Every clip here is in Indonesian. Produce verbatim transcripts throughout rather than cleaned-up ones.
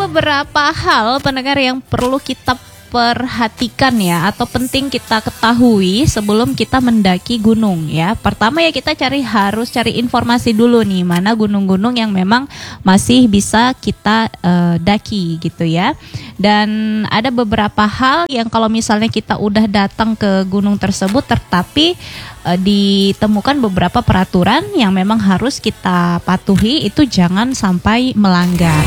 beberapa hal pendengar yang perlu kita perhatikan ya, atau penting kita ketahui sebelum kita mendaki gunung ya. Pertama ya, kita cari harus cari informasi dulu nih, mana gunung-gunung yang memang masih bisa kita uh, daki gitu ya. Dan ada beberapa hal yang kalau misalnya kita udah datang ke gunung tersebut, tetapi uh, ditemukan beberapa peraturan yang memang harus kita patuhi, itu jangan sampai melanggar.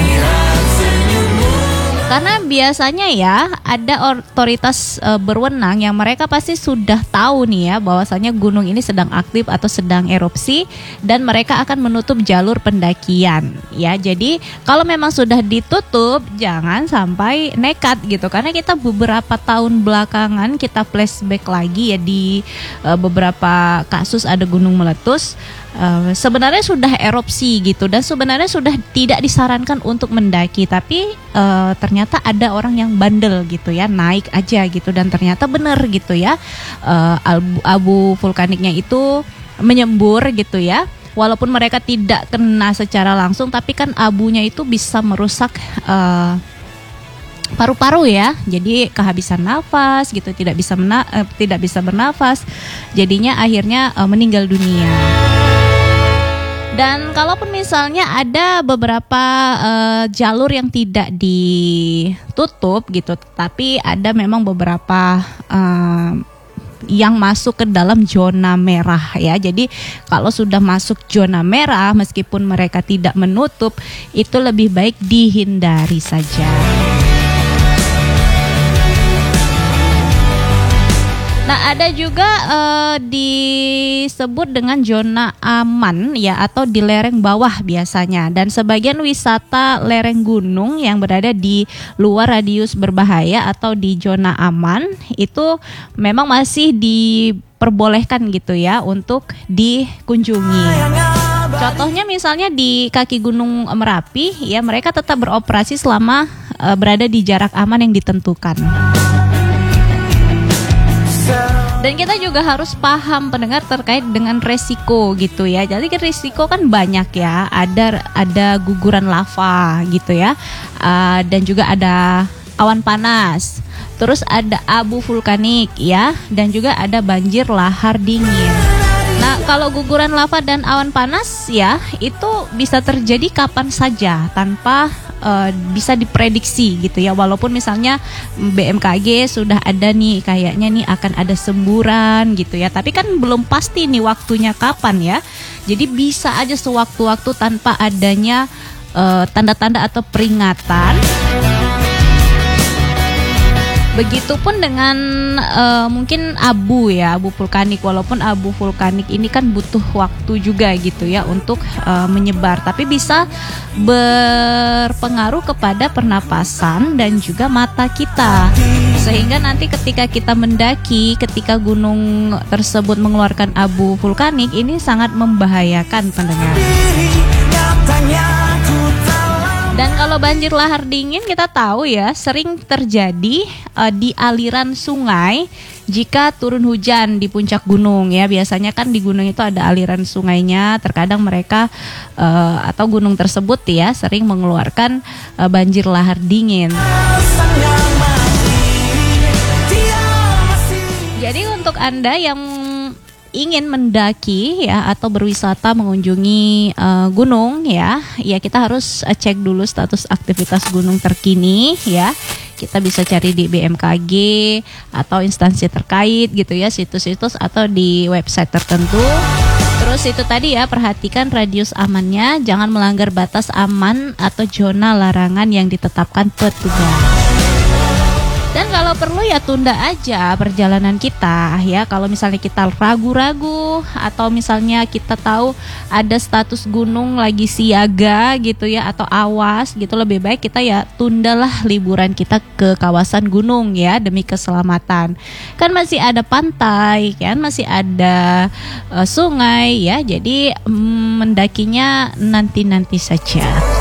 Karena biasanya ya ada otoritas e, berwenang yang mereka pasti sudah tahu nih ya bahwasanya gunung ini sedang aktif atau sedang erupsi, dan mereka akan menutup jalur pendakian ya. Jadi kalau memang sudah ditutup, jangan sampai nekat gitu, karena kita beberapa tahun belakangan kita flashback lagi ya di e, beberapa kasus ada gunung meletus. Uh, sebenarnya sudah erupsi gitu, dan sebenarnya sudah tidak disarankan untuk mendaki, tapi uh, ternyata ada orang yang bandel gitu ya, naik aja gitu, dan ternyata benar gitu ya, uh, abu, abu vulkaniknya itu menyembur gitu ya. Walaupun mereka tidak kena secara langsung, tapi kan abunya itu bisa merusak uh, paru-paru ya, jadi kehabisan nafas gitu, tidak bisa mena- uh, tidak bisa bernafas, jadinya akhirnya uh, meninggal dunia. Dan kalaupun misalnya ada beberapa uh, jalur yang tidak ditutup gitu, tapi ada memang beberapa uh, yang masuk ke dalam zona merah ya. Jadi kalau sudah masuk zona merah, meskipun mereka tidak menutup, itu lebih baik dihindari saja. Nah, ada juga uh, disebut dengan zona aman ya, atau di lereng bawah biasanya. Dan sebagian wisata lereng gunung yang berada di luar radius berbahaya atau di zona aman itu memang masih diperbolehkan gitu ya untuk dikunjungi. Contohnya misalnya di kaki Gunung Merapi ya, mereka tetap beroperasi selama uh, berada di jarak aman yang ditentukan. Dan kita juga harus paham pendengar terkait dengan resiko gitu ya. Jadi resiko kan banyak ya. Ada ada guguran lava gitu ya. Uh, dan juga ada awan panas. Terus ada abu vulkanik ya, dan juga ada banjir lahar dingin. Nah, kalau guguran lava dan awan panas ya, itu bisa terjadi kapan saja tanpa uh, bisa diprediksi gitu ya. Walaupun misalnya B M K G sudah ada nih, kayaknya nih akan ada semburan gitu ya, tapi kan belum pasti nih waktunya kapan ya. Jadi bisa aja sewaktu-waktu tanpa adanya uh, tanda-tanda atau peringatan. Begitupun dengan uh, mungkin abu ya, abu vulkanik. Walaupun abu vulkanik ini kan butuh waktu juga gitu ya untuk uh, menyebar, tapi bisa berpengaruh kepada pernapasan dan juga mata kita. Sehingga nanti ketika kita mendaki, ketika gunung tersebut mengeluarkan abu vulkanik, ini sangat membahayakan pendengar. Dan kalau banjir lahar dingin kita tahu ya, sering terjadi uh, di aliran sungai jika turun hujan di puncak gunung ya. Biasanya kan di gunung itu ada aliran sungainya. Terkadang mereka uh, atau gunung tersebut ya sering mengeluarkan uh, banjir lahar dingin. Jadi untuk Anda yang ingin mendaki ya atau berwisata mengunjungi uh, gunung ya, ya kita harus uh, cek dulu status aktivitas gunung terkini ya. Kita bisa cari di B M K G atau instansi terkait gitu ya, situs-situs atau di website tertentu. Terus itu tadi ya, perhatikan radius amannya, jangan melanggar batas aman atau zona larangan yang ditetapkan petugas. Dan kalau perlu ya tunda aja perjalanan kita ya. Kalau misalnya kita ragu-ragu atau misalnya kita tahu ada status gunung lagi siaga gitu ya, atau awas gitu, lebih baik kita ya tundalah liburan kita ke kawasan gunung ya, demi keselamatan. Kan masih ada pantai kan, masih ada uh, sungai ya. Jadi mm, mendakinya nanti-nanti saja.